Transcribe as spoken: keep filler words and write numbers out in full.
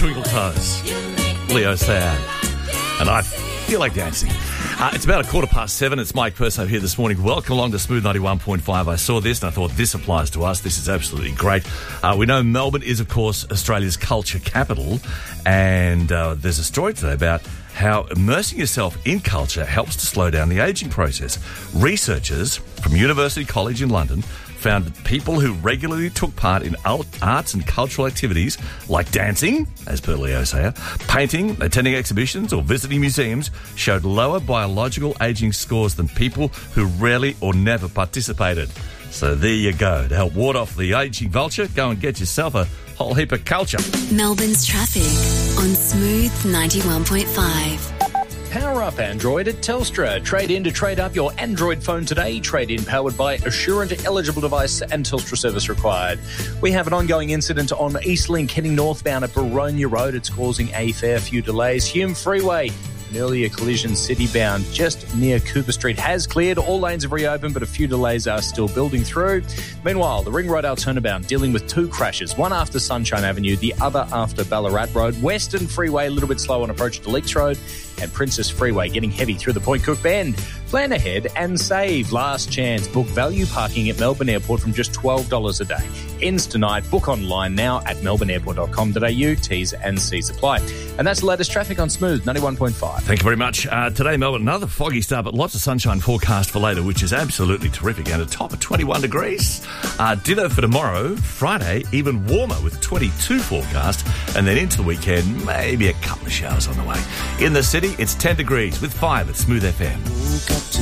Twinkle Toes, Leo Sayer, and I feel like dancing. Uh, it's about a quarter past seven. It's Mike Perso here this morning. Welcome along to Smooth ninety-one point five. I saw this and I thought this applies to us. This is absolutely great. Uh, we know Melbourne is, of course, Australia's culture capital, and uh, there's a story today about how immersing yourself in culture helps to slow down the ageing process. Researchers from University College in London found that people who regularly took part in arts and cultural activities like dancing, as per Leo Sayer, painting, attending exhibitions or visiting museums showed lower biological ageing scores than people who rarely or never participated. So there you go. To help ward off the ageing vulture, go and get yourself a whole heap of culture. Melbourne's traffic on Smooth ninety-one point five. Power up Android at Telstra. Trade in to trade up your Android phone today. Trade in powered by Assurant eligible device and Telstra service required. We have an ongoing incident on Eastlink heading northbound at Baronia Road. It's causing a fair few delays. Hume Freeway, an earlier collision city-bound just near Cooper Street has cleared. All lanes have reopened, but a few delays are still building through. Meanwhile, the Ring Road turnabout dealing with two crashes, one after Sunshine Avenue, the other after Ballarat Road. Western Freeway a little bit slow on approach to Leaks Road, and Princess Freeway getting heavy through the Point Cook Bend. Plan ahead and save. Last chance. Book value parking at Melbourne Airport from just twelve dollars a day. Ends tonight. Book online now at melbourne airport dot com dot a u. T's and C's apply. And that's the latest traffic on Smooth ninety-one point five. Thank you very much. Uh, today, Melbourne, another foggy start, but lots of sunshine forecast for later, which is absolutely terrific. And a top of twenty-one degrees. Uh, ditto for tomorrow, Friday, even warmer with twenty-two forecast. And then into the weekend, maybe a couple of showers on the way. In the city, it's ten degrees with five at Smooth F M.